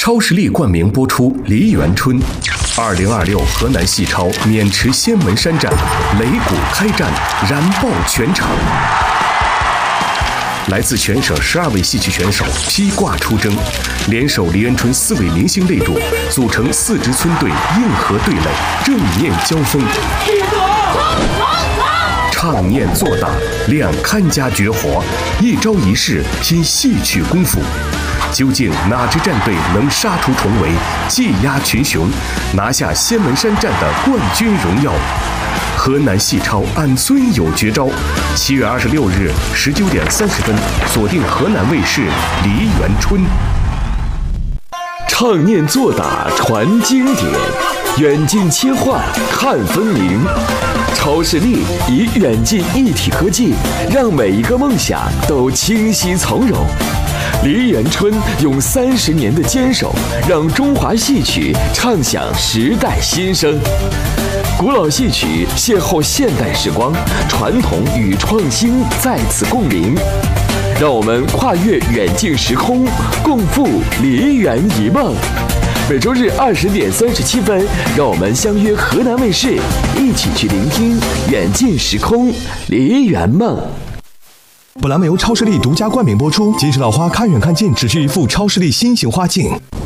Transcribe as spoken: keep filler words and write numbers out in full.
超视力冠名播出《梨园春》。二零二六河南戏超渑池仙门山站，擂鼓开战，燃爆全场。来自全省十二位戏曲选手披挂出征，联手梨园春四位明星擂主，组成四支村队硬核对垒，正面交锋。唱念做打，两看家绝活，一招一式拼戏曲功夫。究竟哪支战队能杀出重围，技压群雄，拿下仙门山站的冠军荣耀？河南戏超俺孙有绝招。七月二十六日十九点三十分，锁定河南卫视《梨园春》。 唱念做打传经典，远近切换看分明。超视力以远近一体科技，让每一个梦想都清晰从容。梨园春用三十年的坚守，让中华戏曲唱响时代新声。古老戏曲邂逅现代时光，传统与创新在此共鸣。让我们跨越远近时空，共赴梨园一梦。每周日二十点三十七分，让我们相约河南卫视，一起去聆听远近时空梨园梦。 本栏目由超视力独家冠名播出。金石老花看远看近，只需一副超视力新型花镜。